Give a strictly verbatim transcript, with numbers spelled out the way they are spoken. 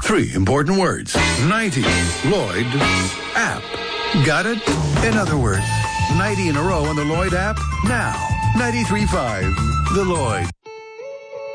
Three important words. ninety Lloyd app. Got it? In other words, ninety in a row on the Lloyd app. Now, ninety-three point five. The Lloyd.